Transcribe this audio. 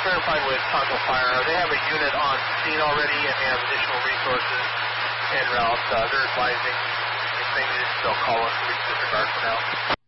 verified with Tonto Fire. They have a unit on scene already, and they have additional resources en route. They're advising if they need it, they'll call us. We disregard for now.